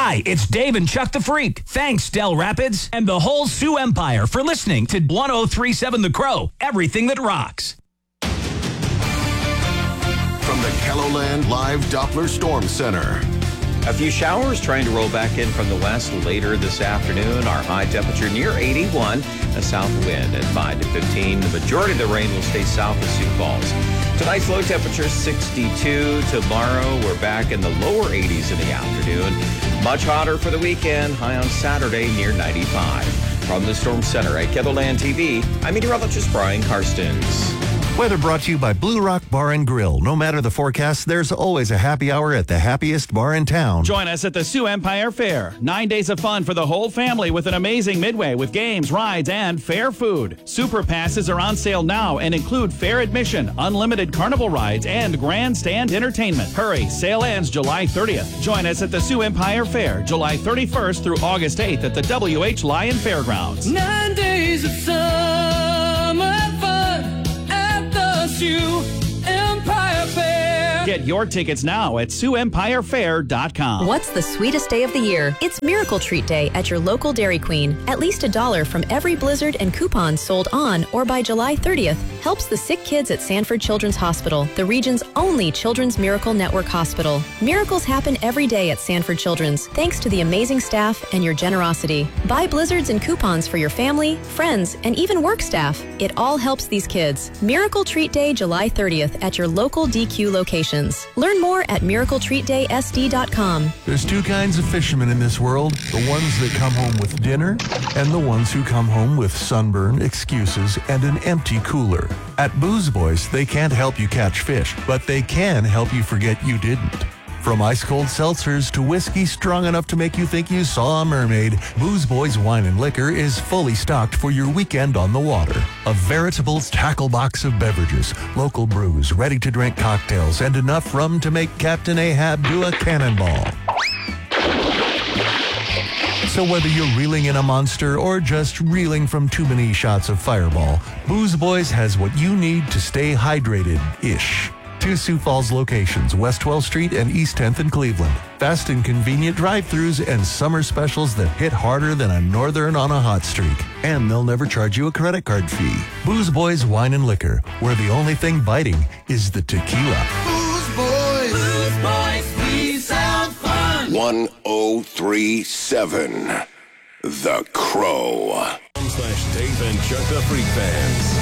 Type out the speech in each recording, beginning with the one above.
Hi, it's Dave and Chuck the Freak. Thanks, Del Rapids and the whole Sioux Empire for listening to 1037 The Crow, everything that rocks. From the KELOLAND Live Doppler Storm Center. A few showers trying to roll back in from the west later this afternoon. Our high temperature near 81. A south wind at 5 to 15. The majority of the rain will stay south of Sioux Falls. Tonight's low temperature 62. Tomorrow we're back in the lower 80s in the afternoon. Much hotter for the weekend. High on Saturday near 95. From the Storm Center at KELOLAND TV, I'm meteorologist Brian Karstens. Weather brought to you by Blue Rock Bar and Grill. No matter the forecast, there's always a happy hour at the happiest bar in town. Join us at the Sioux Empire Fair. 9 days of fun for the whole family with an amazing midway with games, rides, and fair food. Super passes are on sale now and include fair admission, unlimited carnival rides, and grandstand entertainment. Hurry, sale ends July 30th. Join us at the Sioux Empire Fair, July 31st through August 8th at the W.H. Lyon Fairgrounds. 9 days of summer fun at the Sioux Empire Fair. Get your tickets now at SiouxEmpireFair.com. What's the sweetest day of the year? It's Miracle Treat Day at your local Dairy Queen. At least $1 from every Blizzard and coupon sold on or by July 30th helps the sick kids at Sanford Children's Hospital, the region's only Children's Miracle Network hospital. Miracles happen every day at Sanford Children's, thanks to the amazing staff and your generosity. Buy Blizzards and coupons for your family, friends, and even work staff. It all helps these kids. Miracle Treat Day, July 30th at your local DQ locations. Learn more at miracletreatdaysd.com. There's two kinds of fishermen in this world. The ones that come home with dinner and the ones who come home with sunburn, excuses, and an empty cooler. At Booze Boys, they can't help you catch fish, but they can help you forget you didn't. From ice-cold seltzers to whiskey strong enough to make you think you saw a mermaid, Booze Boys Wine and Liquor is fully stocked for your weekend on the water. A veritable tackle box of beverages, local brews, ready-to-drink cocktails, and enough rum to make Captain Ahab do a cannonball. So whether you're reeling in a monster or just reeling from too many shots of Fireball, Booze Boys has what you need to stay hydrated-ish. 2 Sioux Falls locations, West 12th Street and East 10th in Cleveland. Fast and convenient drive-thrus and summer specials that hit harder than a northern on a hot streak. And they'll never charge you a credit card fee. Booze Boys Wine and Liquor, where the only thing biting is the tequila. Booze Boys. Booze Boys, we sound fun. 1037 The Crow. /Dave and Chuck the Freak fans.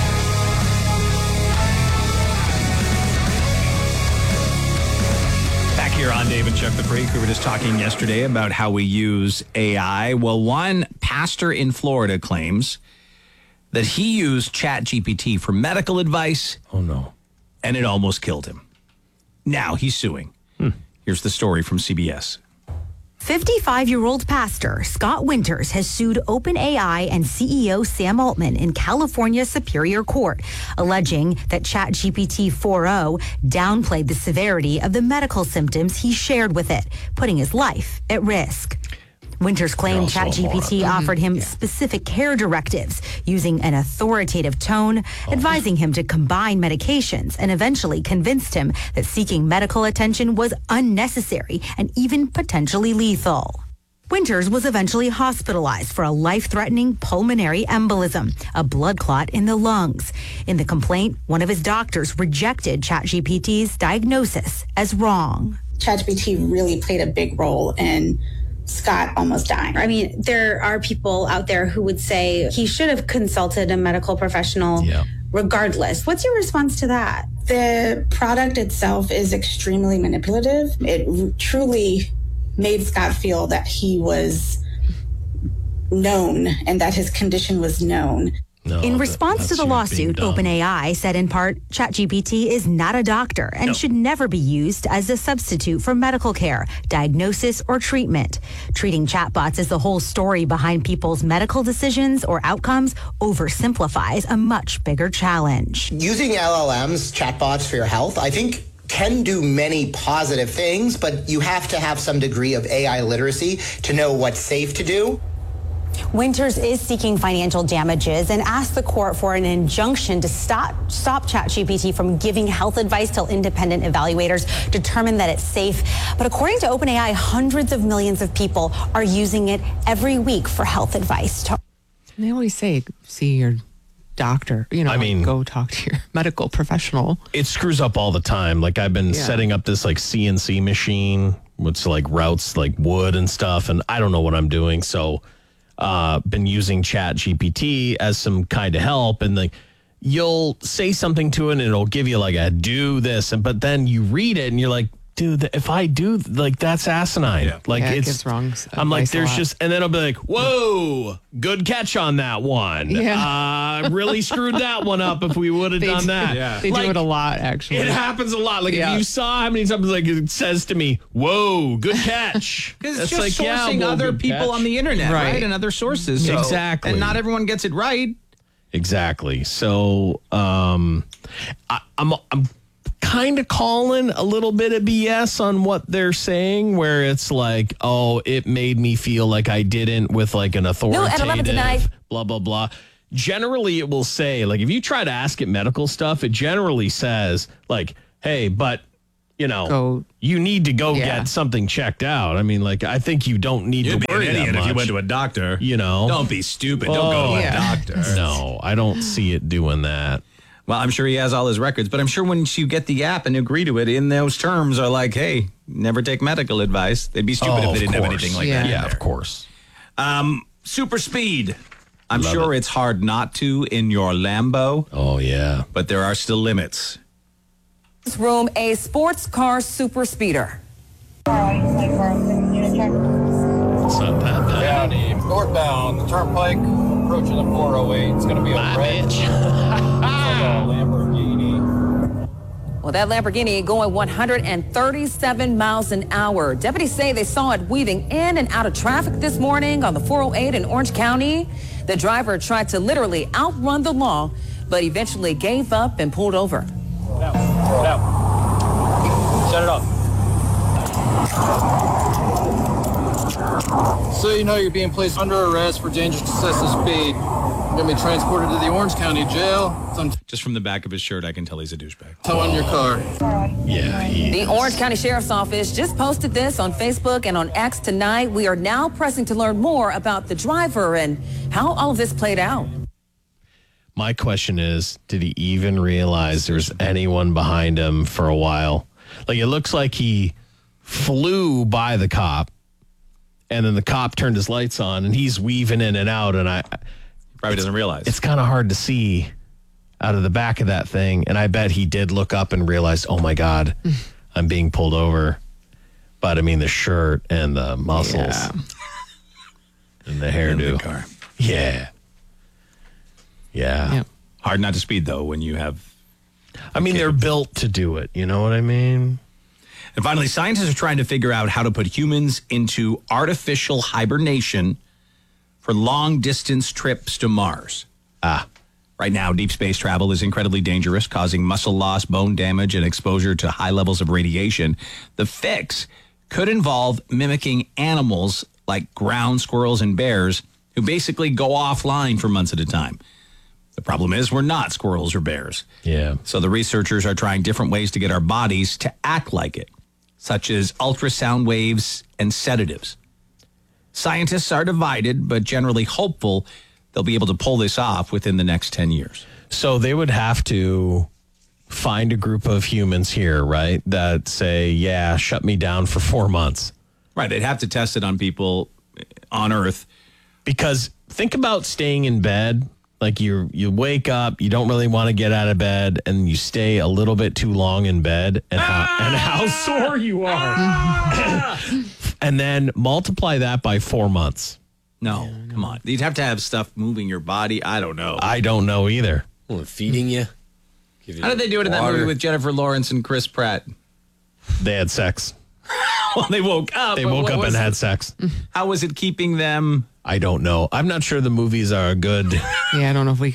Back here on Dave and Chuck the Freak, we were just talking yesterday about how we use AI. Well, one pastor in Florida claims that he used ChatGPT for medical advice. Oh, no. And it almost killed him. Now he's suing. Here's the story from CBS. 55-year-old pastor Scott Winters has sued OpenAI and CEO Sam Altman in California Superior Court, alleging that ChatGPT 4.0 downplayed the severity of the medical symptoms he shared with it, putting his life at risk. Winters claimed ChatGPT offered him specific care directives, using an authoritative tone, advising him to combine medications, and eventually convinced him that seeking medical attention was unnecessary and even potentially lethal. Winters was eventually hospitalized for a life-threatening pulmonary embolism, a blood clot in the lungs. In the complaint, one of his doctors rejected ChatGPT's diagnosis as wrong. ChatGPT really played a big role in Scott almost dying. I mean, there are people out there who would say he should have consulted a medical professional regardless. What's your response to that? The product itself is extremely manipulative. It truly made Scott feel that he was known and that his condition was known. In response to the lawsuit, OpenAI said in part, ChatGPT is not a doctor and should never be used as a substitute for medical care, diagnosis, or treatment. Treating chatbots as the whole story behind people's medical decisions or outcomes oversimplifies a much bigger challenge. Using LLMs, chatbots for your health, I think can do many positive things, but you have to have some degree of AI literacy to know what's safe to do. Winters is seeking financial damages and asked the court for an injunction to stop ChatGPT from giving health advice till independent evaluators determine that it's safe. But according to OpenAI, hundreds of millions of people are using it every week for health advice. They always say, see your doctor, go talk to your medical professional. It screws up all the time. Like I've been setting up this like CNC machine, which like routes like wood and stuff, and I don't know what I'm doing. So been using ChatGPT as some kind of help, and like you'll say something to it and it'll give you like a do this, but then you read it and you're like, dude, if I do like that's asinine. Yeah. Like it gets wrong. I'm like, there's just, and then I'll be like, whoa, good catch on that one. Yeah. Really screwed that one up if we would have done that. Yeah. They do it a lot, actually. It happens a lot. Like if you saw how many times like it says to me, whoa, good catch. Because it's just sourcing other people on the internet, right? And other sources. So, exactly. And not everyone gets it right. Exactly. So I'm kind of calling a little bit of BS on what they're saying, where it's like, oh, it made me feel like I didn't with like an authoritative, at 11 tonight. blah, blah, blah. Generally, it will say, like, if you try to ask it medical stuff, it generally says, like, hey, but, you need to go get something checked out. I mean, like, I think you don't need to worry that much. If you went to a doctor, Don't be stupid. Don't go to a doctor. No, I don't see it doing that. Well, I'm sure he has all his records, but I'm sure once you get the app and agree to it, in those terms are like, hey, never take medical advice. They'd be stupid if they didn't have anything like that. Yeah, of course. Super speed. I'm sure it's hard not to in your Lambo. Oh, yeah. But there are still limits. This room, a sports car super speeder. It's not that bad. County, northbound, the turnpike, approaching the 408. It's going to be a red. Lamborghini. Well, that Lamborghini going 137 miles an hour. Deputies say they saw it weaving in and out of traffic this morning on the 408 in Orange County. The driver tried to literally outrun the law, but eventually gave up and pulled over. Get out. Shut it off. So you know you're being placed under arrest for dangerous excessive speed. You're going to be transported to the Orange County Jail. Just from the back of his shirt, I can tell he's a douchebag. Towing your car. Yeah, he is. The Orange County Sheriff's Office just posted this on Facebook and on X tonight. We are now pressing to learn more about the driver and how all of this played out. My question is, did he even realize there's anyone behind him for a while? Like, it looks like he flew by the cop, and then the cop turned his lights on, and he's weaving in and out, and probably doesn't realize. It's kind of hard to see out of the back of that thing, and I bet he did look up and realize, oh, my God, I'm being pulled over. But, I mean, the shirt and the muscles and the hairdo. In the car. Yeah. Yeah. Hard not to speed, though, when you have... I mean, they're built to do it. You know what I mean? And finally, scientists are trying to figure out how to put humans into artificial hibernation for long-distance trips to Mars. Right now, deep space travel is incredibly dangerous, causing muscle loss, bone damage, and exposure to high levels of radiation. The fix could involve mimicking animals like ground squirrels and bears who basically go offline for months at a time. The problem is we're not squirrels or bears. Yeah. So the researchers are trying different ways to get our bodies to act like it, such as ultrasound waves and sedatives. Scientists are divided, but generally hopeful they'll be able to pull this off within the next 10 years. So they would have to find a group of humans here, right, that say, yeah, shut me down for 4 months. Right. They'd have to test it on people on Earth. Because think about staying in bed. Like you wake up, you don't really want to get out of bed, and you stay a little bit too long in bed, and how sore you are. And then multiply that by 4 months. No, come on. You'd have to have stuff moving your body. I don't know. I don't know either. Well, feeding you. How did they do it in that movie with Jennifer Lawrence and Chris Pratt? They had sex. Well, they woke up. They woke up and had sex. How was it keeping them? I don't know. I'm not sure the movies are good. Yeah, I don't know if we can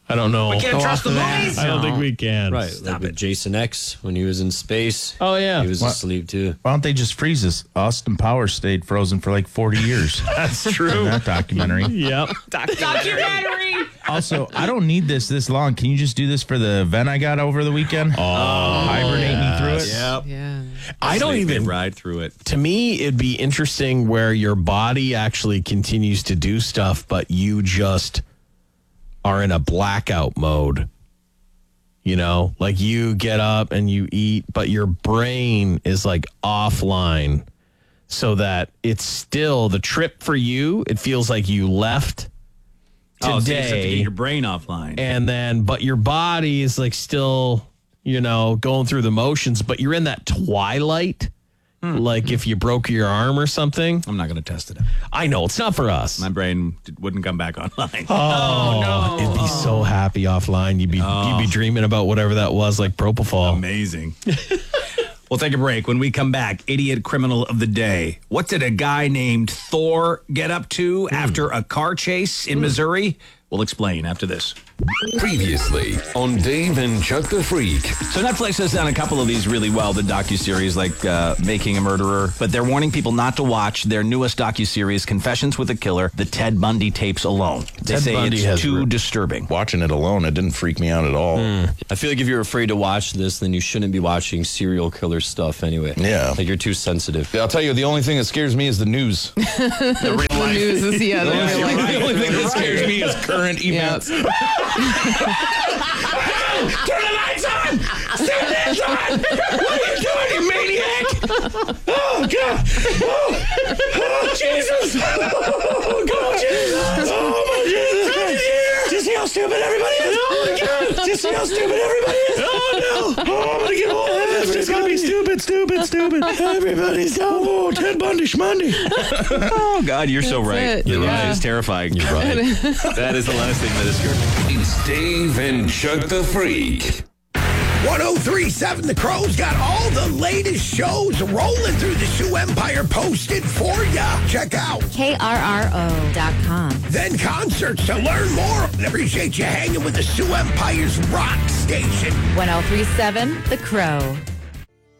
I don't know. We can't trust the movies? I don't think we can. Right. Like with Jason X, when he was in space. Oh, yeah. He was asleep, too. Why don't they just freeze us? Austin Powers stayed frozen for like 40 years. That's true. In that documentary. Yep. Documentary. Also, I don't need this long. Can you just do this for the event I got over the weekend? Hibernate me through it? Yep. Yeah. I don't even ride through it. To me, it'd be interesting where your body actually continues to do stuff, but you just are in a blackout mode. You know, like you get up and you eat, but your brain is like offline, so that it's still the trip for you. It feels like you left today. Oh, so you just have to get your brain offline. And then, but your body is like still, you know, going through the motions, but you're in that twilight. Like if you broke your arm or something. I'm not going to test it out. I know, it's not for us. My brain wouldn't come back online. Oh, no. It'd be so happy offline. You'd be dreaming about whatever that was, like propofol. Amazing. We'll take a break. When we come back, idiot criminal of the day. What did a guy named Thor get up to after a car chase in Missouri? We'll explain after this. Previously on Dave and Chuck the Freak. So Netflix has done a couple of these really well, the docuseries like Making a Murderer, but they're warning people not to watch their newest docuseries, Confessions with a Killer, the Ted Bundy tapes alone. They Ted say Bundy it's too disturbing. Watching it alone, it didn't freak me out at all. I feel like if you're afraid to watch this, then you shouldn't be watching serial killer stuff anyway. Yeah. Like you're too sensitive. I'll tell you, the only thing that scares me is the news. The real life. News is, the only thing that scares me is current events. Turn the lights on! Turn the lights on! What are you doing, you maniac? Oh, God! Oh, Jesus! Oh, God, Jesus! Oh, my Jesus! Do you see how stupid everybody is? Oh, my God! Do you see how stupid everybody is? Oh, no! Oh, I'm gonna get all of this. It's gonna be stupid. Everybody's down. Oh, Ted Bundy, Schmundy. Oh, God, you're so right. You're right. It's terrifying. You're right. That is the last thing that is scary. It's Dave and Chuck the Freak. 1037 The Crow's got all the latest shows rolling through the Sioux Empire posted for ya. Check out KRRO.com. Then concerts to learn more. Appreciate you hanging with the Sioux Empire's rock station. 1037 The Crow.